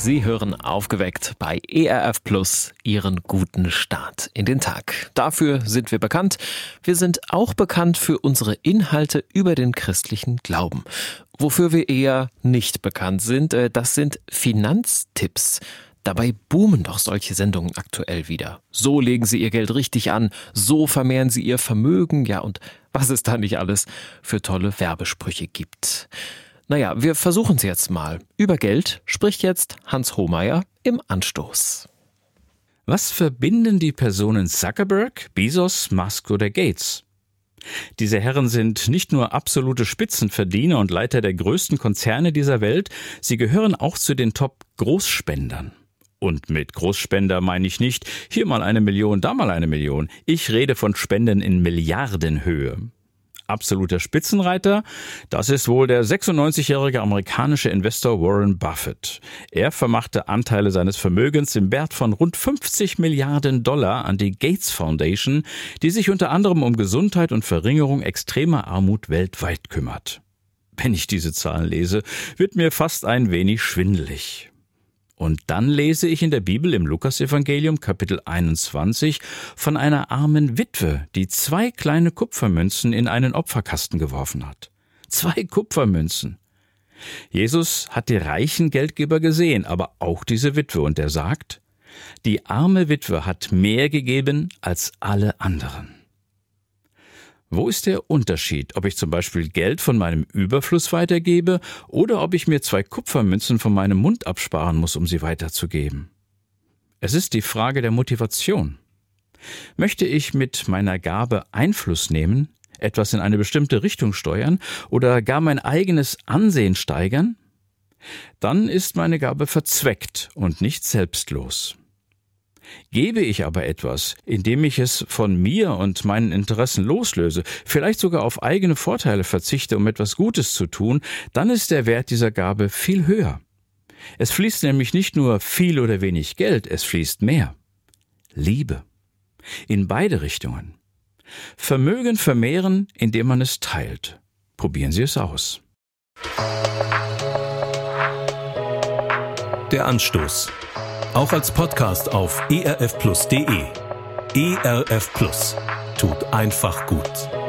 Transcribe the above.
Sie hören Aufgeweckt bei ERF Plus, Ihren guten Start in den Tag. Dafür sind wir bekannt. Wir sind auch bekannt für unsere Inhalte über den christlichen Glauben. Wofür wir eher nicht bekannt sind, das sind Finanztipps. Dabei boomen doch solche Sendungen aktuell wieder. So legen Sie Ihr Geld richtig an, so vermehren Sie Ihr Vermögen, ja, und was es da nicht alles für tolle Werbesprüche gibt. Naja, wir versuchen es jetzt mal. Über Geld spricht jetzt Hans Hohmeier im Anstoß. Was verbinden die Personen Zuckerberg, Bezos, Musk oder Gates? Diese Herren sind nicht nur absolute Spitzenverdiener und Leiter der größten Konzerne dieser Welt, sie gehören auch zu den Top-Großspendern. Und mit Großspender meine ich nicht, hier mal 1 Million, da mal 1 Million. Ich rede von Spenden in Milliardenhöhe. Absoluter Spitzenreiter, das ist wohl der 96-jährige amerikanische Investor Warren Buffett. Er vermachte Anteile seines Vermögens im Wert von rund 50 Milliarden Dollar an die Gates Foundation, die sich unter anderem um Gesundheit und Verringerung extremer Armut weltweit kümmert. Wenn ich diese Zahlen lese, wird mir fast ein wenig schwindelig. Und dann lese ich in der Bibel im Lukasevangelium Kapitel 21 von einer armen Witwe, die 2 kleine Kupfermünzen in einen Opferkasten geworfen hat. 2 Kupfermünzen. Jesus hat die reichen Geldgeber gesehen, aber auch diese Witwe, und er sagt, die arme Witwe hat mehr gegeben als alle anderen. Wo ist der Unterschied, ob ich zum Beispiel Geld von meinem Überfluss weitergebe oder ob ich mir 2 Kupfermünzen von meinem Mund absparen muss, um sie weiterzugeben? Es ist die Frage der Motivation. Möchte ich mit meiner Gabe Einfluss nehmen, etwas in eine bestimmte Richtung steuern oder gar mein eigenes Ansehen steigern? Dann ist meine Gabe verzweckt und nicht selbstlos. Gebe ich aber etwas, indem ich es von mir und meinen Interessen loslöse, vielleicht sogar auf eigene Vorteile verzichte, um etwas Gutes zu tun, dann ist der Wert dieser Gabe viel höher. Es fließt nämlich nicht nur viel oder wenig Geld, es fließt mehr. Liebe. In beide Richtungen. Vermögen vermehren, indem man es teilt. Probieren Sie es aus. Der Anstoß. Auch als Podcast auf erfplus.de. ERF Plus. Tut einfach gut.